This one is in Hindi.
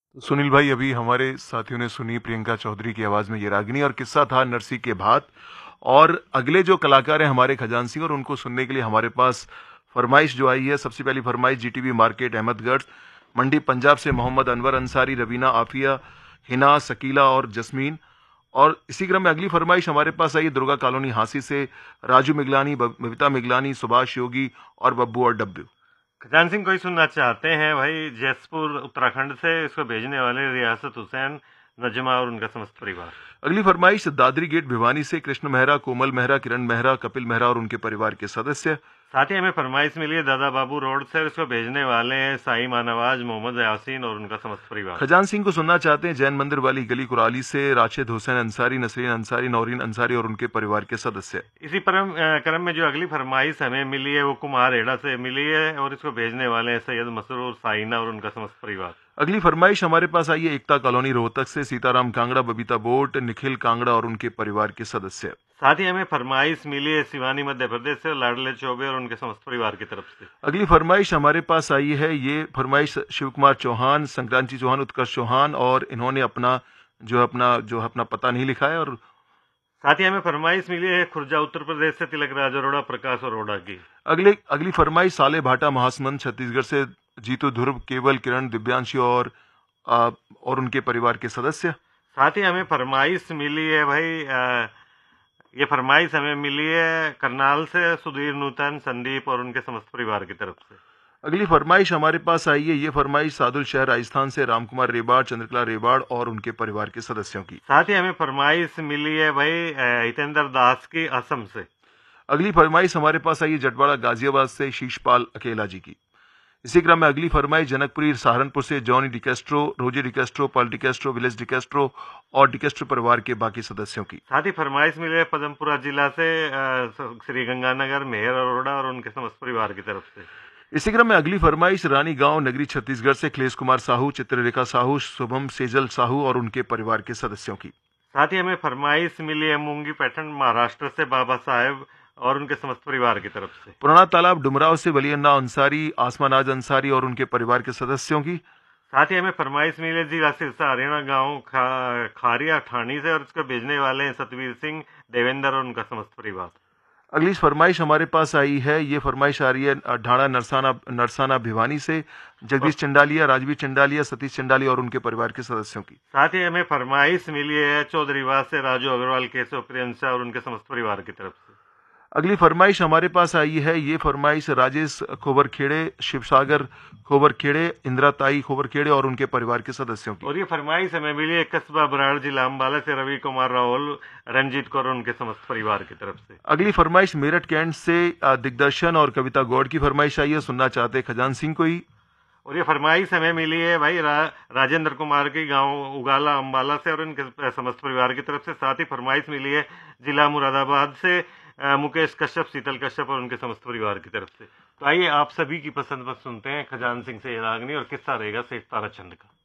सुनील भाई, अभी हमारे साथियों ने सुनी प्रियंका चौधरी की आवाज में ये रागिनी और किस्सा था नरसी के भात। और अगले जो कलाकार हैं हमारे खजान सिंह, और उनको सुनने के लिए हमारे पास फरमाइश जो आई है, सबसे पहली फरमाइश जीटीबी मार्केट अहमदगढ़ मंडी पंजाब से मोहम्मद अनवर अंसारी, रवीना आफिया, हिना, शकीला और जस्मीन। और इसी क्रम में अगली फरमाइश हमारे पास आई दुर्गा कॉलोनी हांसी से राजू मिगलानी, बबीता मिगलानी, सुभाष योगी और बब्बू और डब्बू। खजान सिंह कोई सुनना चाहते हैं भाई जयपुर उत्तराखंड से। इसको भेजने वाले रियासत हुसैन, नजमा और उनका समस्त परिवार। अगली फरमाइश दादरी गेट भिवानी से कृष्ण मेहरा, कोमल मेहरा, किरण मेहरा, कपिल मेहरा और उनके परिवार के सदस्य। साथ ही हमें फरमाइश मिली है दादा बाबू रोड से। इसको भेजने वाले हैं साई मानवाज, मोहम्मद यासीन और उनका समस्त परिवार। खजान सिंह को सुनना चाहते हैं जैन मंदिर वाली गली कुराली से राशिद हुसैन अंसारी, नसरीन अंसारी, नौरीन अंसारी और उनके परिवार के सदस्य। इसी क्रम में जो अगली फरमाइश हमें मिली है वो कुमार हेड़ा से मिली है और इसको भेजने वाले हैं सैयद मसरूर, साइना और उनका समस्त परिवार। अगली फरमाइश हमारे पास आई है एकता कॉलोनी रोहतक से सीताराम कांगड़ा, बबीता बोट, निखिल कांगड़ा और उनके परिवार के सदस्य। साथ ही हमें फरमाइश मिली है सिवानी मध्य प्रदेश से लाडले चौबे और उनके समस्त परिवार की तरफ से। अगली फरमाइश हमारे पास आई है, ये फरमाइश शिव कुमार चौहान, संक्रांति चौहान, उत्कर्ष चौहान, और इन्होंने अपना पता नहीं लिखा है। और साथ ही हमें फरमाइश मिली है खुर्जा उत्तर प्रदेश से तिलक राज अरोड़ा, प्रकाश अरोड़ा की। अगली फरमाइश साले भाटा महासमंद छत्तीसगढ़ से जीतू, ध्रुव, केवल, किरण, दिव्यांशी और उनके परिवार के सदस्य। साथ ही हमें फरमाइश मिली है भाई ये फरमाइश हमें मिली है करनाल से सुधीर, नूतन, संदीप और उनके समस्त परिवार की तरफ से। अगली फरमाइश हमारे पास आई है, ये फरमाइश सादुल शहर राजस्थान से रामकुमार रेबाड़, चंद्रकला रेबाड़ और उनके परिवार के सदस्यों की। साथ ही हमें फरमाइश मिली है भाई हितेंद्र दास की, असम से। अगली फरमाइश हमारे पास आई है जटवाड़ा गाजियाबाद से शीशपाल अकेला जी की। इसी क्रम में अगली फरमाइश जनकपुरी सहारनपुर से जॉनी डिकेस्ट्रो, रोजी डिकेस्ट्रो, पॉल डिकेस्ट्रो, विलेज डिकेस्ट्रो और डिकेस्ट्रो परिवार के बाकी सदस्यों की। साथ ही फरमाइश मिली है पदमपुरा जिला से श्री गंगानगर, मेहर अरोड़ा और उनके समस्त परिवार की तरफ से। इसी क्रम में अगली फरमाइश रानी गांव नगरी छत्तीसगढ़ से अखिलेश कुमार साहू, चित्ररेखा साहू, शुभम सेजल साहू और उनके परिवार के सदस्यों की। साथ ही हमें फरमाइश मिली है मूंगी पैठन महाराष्ट्र से बाबा साहेब और उनके समस्त परिवार की तरफ से। पुराना तालाब डुमराव से वलीअन्ना अंसारी, आसमानाज अंसारी और उनके परिवार के सदस्यों की। साथ ही हमें फरमाइश मिली जिला सिरसा हरियाणा गांव खारिया ठाणी से और इसको भेजने वाले हैं सतवीर सिंह, देवेंद्र और उनका समस्त परिवार। अगली फरमाइश हमारे पास आई है, ये फरमाइश आ रही है ढाणा नरसाना भिवानी से जगदीश चंडालिया, राजवीर चंडालिया, सतीश चंडालिया और उनके परिवार के सदस्यों की। साथ ही हमें फरमाइश मिली है चौधरीवास से राजू अग्रवाल, केशव, प्रियंशा और उनके समस्त परिवार की तरफ से। अगली फरमाइश हमारे पास आई है, ये फरमाइश राजेश खोबरखेड़े, शिवसागर खोबरखेड़े, इंदिरा ताई खोबरखेड़े और उनके परिवार के सदस्यों की। और ये फरमाइश हमें मिली है कस्बा बराड़ जिला अम्बाला से रवि कुमार राहुल, रंजीत कौर और उनके समस्त परिवार की तरफ से। अगली फरमाइश मेरठ कैंट से दिग्दर्शन और कविता गौड़ की फरमाइश आई है, सुनना चाहते खजान सिंह को ही। और ये फरमाइश हमें मिली है भाई राजेंद्र कुमार की, गांव उगाला अम्बाला से और उनके समस्त परिवार की तरफ से। साथ ही फरमाइश मिली है जिला मुरादाबाद से मुकेश कश्यप, शीतल कश्यप और उनके समस्त परिवार की तरफ से। तो आइए आप सभी की पसंद पर सुनते हैं खजान सिंह से ये रागनी और किस्सा रहेगा शेख ताराचंद का।